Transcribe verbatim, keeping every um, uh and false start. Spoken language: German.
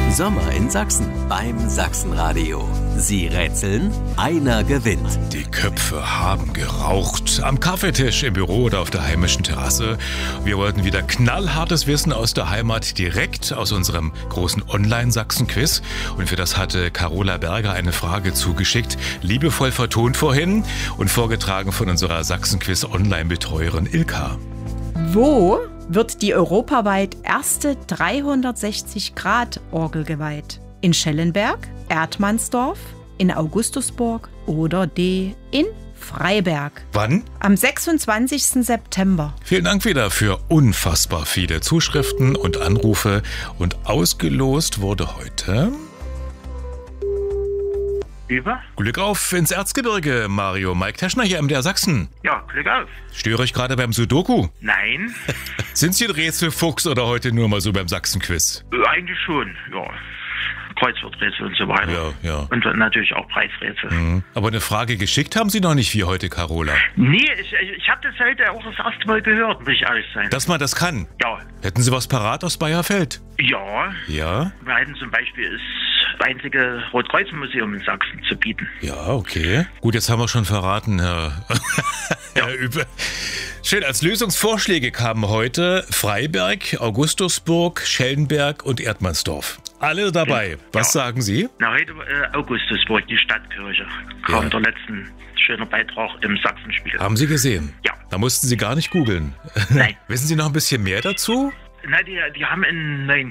Sommer in Sachsen beim Sachsenradio. Sie rätseln, einer gewinnt. Die Köpfe haben geraucht. Am Kaffeetisch, im Büro oder auf der heimischen Terrasse. Wir wollten wieder knallhartes Wissen aus der Heimat direkt aus unserem großen Online-Sachsen-Quiz. Und für das hatte Carola Berger eine Frage zugeschickt, liebevoll vertont vorhin und vorgetragen von unserer Sachsen-Quiz-Online-Betreuerin Ilka. Wo wird die europaweit erste dreihundertsechzig-Grad-Orgel geweiht? In Schellenberg, Erdmannsdorf, in Augustusburg oder D. in Freiberg? Wann? Am sechsundzwanzigsten September. Vielen Dank wieder für unfassbar viele Zuschriften und Anrufe. Und ausgelost wurde heute... Über? Glück auf ins Erzgebirge, Mario. Mike Teschner hier im M D R Sachsen. Ja, Glück auf. Störe ich gerade beim Sudoku? Nein, Sind Sie ein Rätselfuchs oder heute nur mal so beim Sachsen-Quiz? äh, eigentlich schon, ja. Kreuzworträtsel und so weiter. Ja, ja. Und dann natürlich auch Preisrätsel. Mhm. Aber eine Frage geschickt haben Sie noch nicht wie heute, Carola. Nee, ich, ich, ich habe das heute auch das erste Mal gehört, muss ich ehrlich sein. Dass man das kann. Ja, Hätten Sie was parat aus Bayerfeld? ja. Ja? Wir hatten zum Beispiel das einzige Rotkreuz-Museum in Sachsen zu bieten. Ja, okay. Gut, jetzt haben wir schon verraten, Herr, Herr Übe. Schön, als Lösungsvorschläge kamen heute Freiberg, Augustusburg, Schellenberg und Erdmannsdorf. Alle dabei. Was Ja. sagen Sie? Na, heute äh, Augustusburg, die Stadtkirche, kam Ja. der letzten schöner Beitrag im Sachsenspiegel. Haben Sie gesehen? Ja. Da mussten Sie gar nicht googeln. Nein. Wissen Sie noch ein bisschen mehr dazu? Na, die, die haben einen neuen